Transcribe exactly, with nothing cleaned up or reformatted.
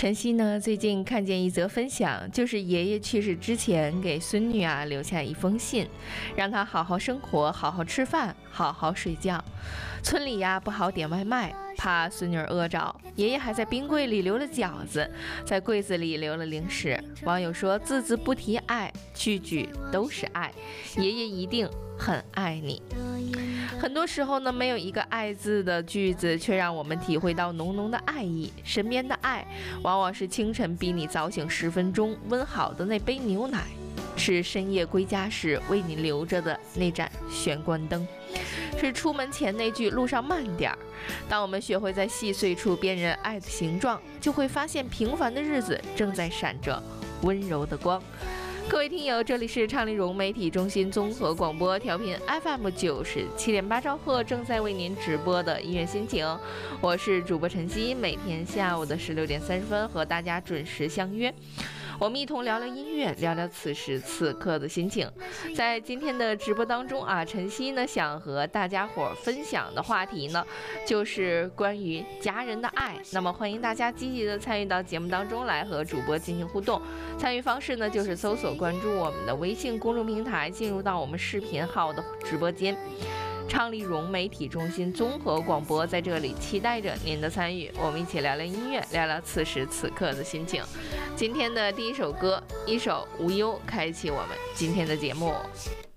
晨曦呢，最近看见一则分享，就是爷爷去世之前给孙女啊留下一封信，让她好好生活，好好吃饭，好好睡觉。村里呀不好点外卖，怕孙女儿饿着，爷爷还在冰柜里留了饺子，在柜子里留了零食。网友说，字字不提爱，句句都是爱，爷爷一定很爱你。很多时候呢，没有一个爱字的句子，却让我们体会到浓浓的爱意。身边的爱，往往是清晨逼你早醒十分钟温好的那杯牛奶，是深夜归家时为你留着的那盏玄关灯，是出门前那句路上慢点儿。当我们学会在细碎处辨认爱的形状，就会发现平凡的日子正在闪着温柔的光。各位听友，这里是畅丽融媒体中心综合广播，调频 F M 九十七点八兆赫，正在为您直播的音乐心情，我是主播晨曦，每天下午的十六点三十分和大家准时相约，我们一同聊聊音乐，聊聊此时此刻的心情。在今天的直播当中啊，晨曦呢想和大家伙分享的话题呢，就是关于家人的爱。那么欢迎大家积极的参与到节目当中来，和主播进行互动。参与方式呢，就是搜索关注我们的微信公众平台，进入到我们视频号的直播间。畅丽融媒体中心综合广播在这里期待着您的参与，我们一起聊聊音乐，聊聊此时此刻的心情。今天的第一首歌，一首无忧，开启我们今天的节目。